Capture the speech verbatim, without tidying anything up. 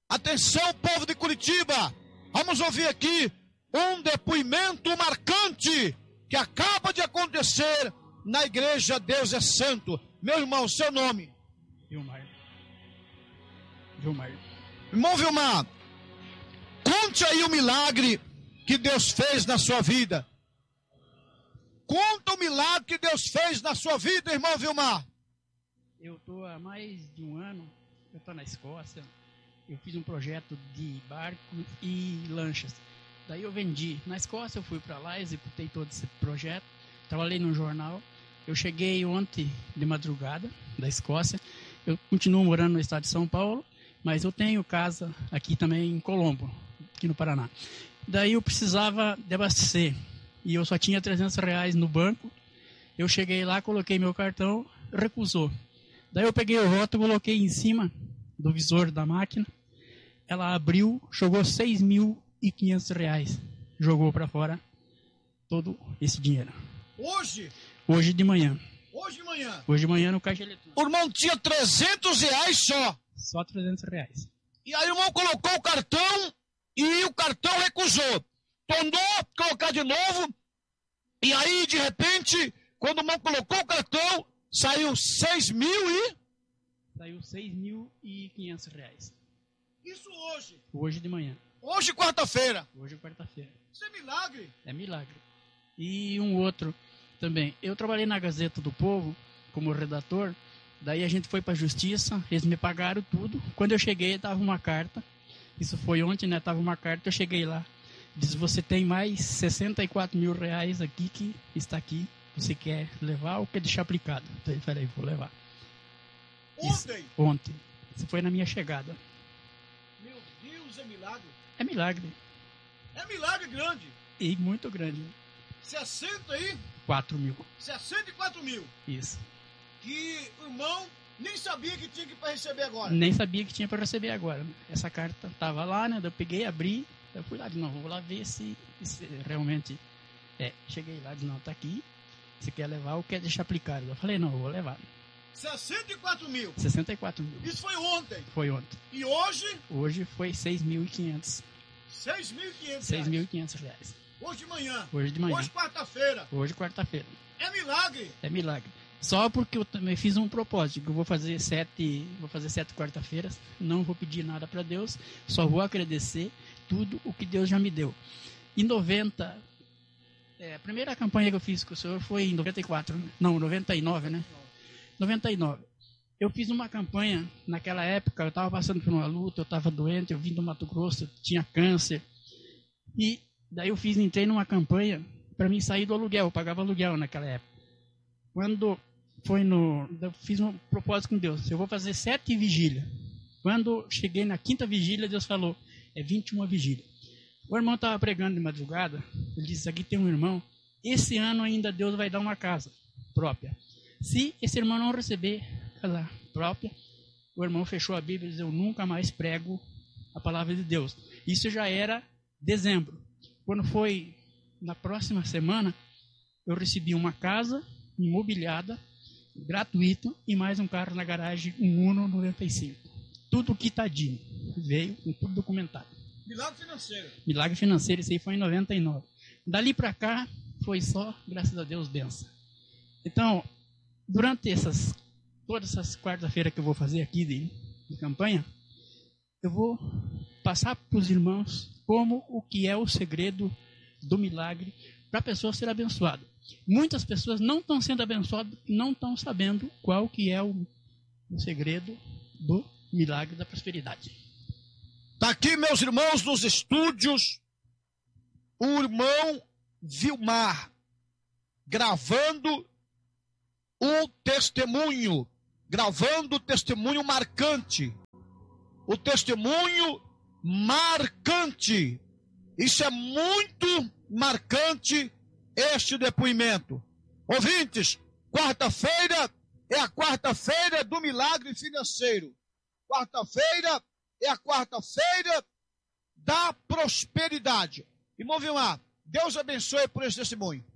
Atenção, povo de Curitiba, vamos ouvir aqui um depoimento marcante que acaba de acontecer na igreja Deus é Santo. Meu irmão, seu nome? Vilmar. Vilmar. Irmão Vilmar, conte aí o milagre que Deus fez na sua vida. Conta o milagre que Deus fez na sua vida, irmão Vilmar. Eu estou há mais de um ano, eu estou na Escócia. Eu fiz um projeto de barco e lanchas. Daí eu vendi. Na Escócia eu fui para lá, executei todo esse projeto. Trabalhei no jornal. Eu cheguei ontem de madrugada da Escócia. Eu continuo morando no estado de São Paulo, mas eu tenho casa aqui também em Colombo, aqui no Paraná. Daí eu precisava de abastecer. E eu só tinha trezentos reais no banco. Eu cheguei lá, coloquei meu cartão, recusou. Daí eu peguei o rótulo, coloquei em cima do visor da máquina. Ela abriu, jogou seis mil e quinhentos reais. Jogou para fora todo esse dinheiro. Hoje? Hoje de manhã. Hoje de manhã? Hoje de manhã no caixa eletrônico. O irmão tinha trezentos reais só? Só trezentos reais. E aí o irmão colocou o cartão e o cartão recusou. Tornou colocar de novo. E aí, de repente, quando o irmão colocou o cartão, saiu seis mil e... Saiu seis mil e quinhentos reais. Isso hoje? Hoje de manhã. Hoje, quarta-feira? Hoje, quarta-feira. Isso é milagre? É milagre. E um outro também. Eu trabalhei na Gazeta do Povo como redator. Daí a gente foi para a justiça. Eles me pagaram tudo. Quando eu cheguei, estava uma carta. Isso foi ontem, né? Estava uma carta. Eu cheguei lá. Diz, você tem mais sessenta e quatro mil reais aqui que está aqui. Você quer levar ou quer deixar aplicado? Então eu falei, vou levar. Ontem? Isso, ontem. Isso foi na minha chegada. Meu Deus, é milagre? É milagre. É milagre grande. E muito grande. sessenta aí? quatro mil. sessenta e quatro mil. Isso. Que o irmão nem sabia que tinha que para receber agora. Nem sabia que tinha para receber agora. Essa carta estava lá, né? Eu peguei, abri. Eu fui lá de novo, vou lá ver se, se realmente... É, cheguei lá, disse, não, tá aqui. Você quer levar ou quer deixar aplicado? Eu falei, não, eu vou levar. sessenta e quatro mil? sessenta e quatro mil. Isso foi ontem? Foi ontem. E hoje? Hoje foi seis mil e quinhentos. seis mil e quinhentos seis mil e quinhentos reais. Hoje de manhã? Hoje de manhã. Hoje quarta-feira? Hoje quarta-feira. É milagre? É milagre. Só porque eu também fiz um propósito, que eu vou fazer sete, vou fazer sete quarta-feiras, não vou pedir nada para Deus, só vou agradecer tudo o que Deus já me deu. Em noventa, é, a primeira campanha que eu fiz com o senhor foi em noventa e quatro, não, noventa e nove, né? noventa e nove. Eu fiz uma campanha, naquela época, eu estava passando por uma luta, eu estava doente, eu vim do Mato Grosso, eu tinha câncer. E daí eu fiz, entrei numa campanha para mim sair do aluguel, eu pagava aluguel naquela época. Quando foi no... Eu fiz um propósito com Deus, eu vou fazer sete vigílias. Quando cheguei na quinta vigília, Deus falou, é vinte e uma vigília. O irmão estava pregando de madrugada, ele disse, aqui tem um irmão, esse ano ainda Deus vai dar uma casa própria. Se esse irmão não receber casa própria, o irmão fechou a Bíblia e disse, eu nunca mais prego a palavra de Deus. Isso já era dezembro. Quando foi na próxima semana, eu recebi uma casa imobiliada, gratuito, e mais um carro na garagem, um Uno noventa e cinco. Tudo quitadinho. Veio com tudo documentado. Milagre financeiro. Milagre financeiro, isso aí foi em noventa e nove. Dali para cá, foi só, graças a Deus, benção. Então, durante essas, todas essas quarta-feiras que eu vou fazer aqui de, de campanha, eu vou passar para os irmãos como o que é o segredo do milagre para a pessoa ser abençoada. Muitas pessoas não estão sendo abençoadas, não estão sabendo qual que é o, o segredo do milagre da prosperidade. Está aqui, meus irmãos, nos estúdios, o irmão Vilmar, gravando o testemunho, gravando o testemunho marcante. O testemunho marcante. Isso é muito marcante, este depoimento. Ouvintes, quarta-feira é a quarta-feira do milagre financeiro. Quarta-feira é a quarta-feira da prosperidade. Irmão Vilmar, Deus abençoe por esse testemunho.